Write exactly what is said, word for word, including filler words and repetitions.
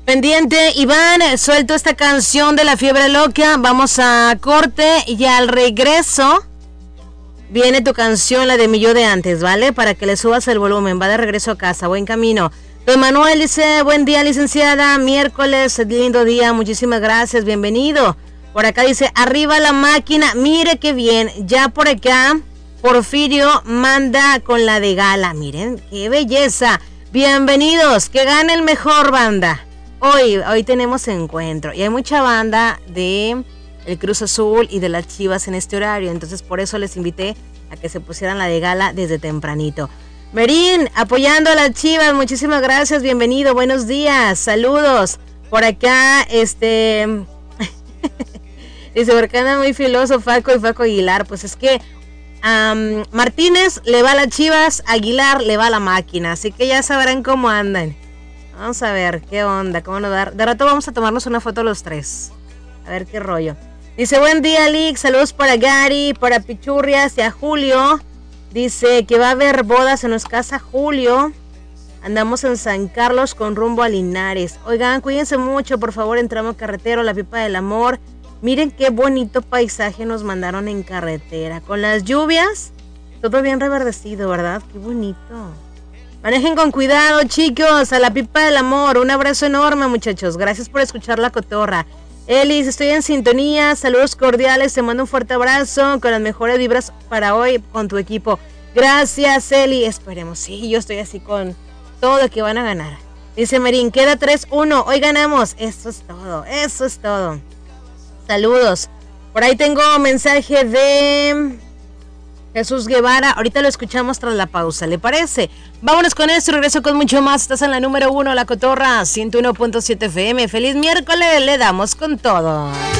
Pendiente, Iván, suelto esta canción de La Fiebre Loca. Vamos a corte y al regreso viene tu canción, la de Mi Yo de Antes, ¿vale? Para que le subas el volumen. Va de regreso a casa, buen camino. Don Manuel dice, buen día, licenciada. Miércoles, lindo día, muchísimas gracias, bienvenido. Por acá dice, arriba la máquina. Mire qué bien, ya por acá Porfirio manda con la de gala. Miren, qué belleza. Bienvenidos, que gane el mejor, banda. Hoy, hoy tenemos encuentro y hay mucha banda de el Cruz Azul y de las Chivas en este horario, entonces por eso les invité a que se pusieran la de gala desde tempranito. Merín, apoyando a las Chivas, muchísimas gracias, bienvenido, buenos días, saludos. Por acá, este, dice, porque anda muy filoso Faco y Faco Aguilar, pues es que um, Martínez le va a las Chivas, Aguilar le va a la máquina, así que ya sabrán cómo andan. Vamos a ver qué onda, cómo nos da. De rato vamos a tomarnos una foto los tres. A ver qué rollo. Dice, buen día, Lick. Saludos para Gary, para Pichurrias y a Julio. Dice que va a haber bodas en nuestra casa, Julio. Andamos en San Carlos con rumbo a Linares. Oigan, cuídense mucho, por favor, en tramo carretero, la Pipa del Amor. Miren qué bonito paisaje nos mandaron en carretera. Con las lluvias, todo bien reverdecido, ¿verdad? Qué bonito. Manejen con cuidado, chicos, a la Pipa del Amor. Un abrazo enorme, muchachos. Gracias por escuchar La Cotorra. Elis, estoy en sintonía. Saludos cordiales. Te mando un fuerte abrazo con las mejores vibras para hoy con tu equipo. Gracias, Eli. Esperemos. Sí, yo estoy así con todo que van a ganar. Dice Merín, queda tres uno. Hoy ganamos. Eso es todo. Eso es todo. Saludos. Por ahí tengo mensaje de Jesús Guevara, ahorita lo escuchamos tras la pausa, ¿le parece? Vámonos con esto y regreso con mucho más. Estás en la número uno, La Cotorra, ciento uno punto siete F M. ¡Feliz miércoles! Le damos con todo.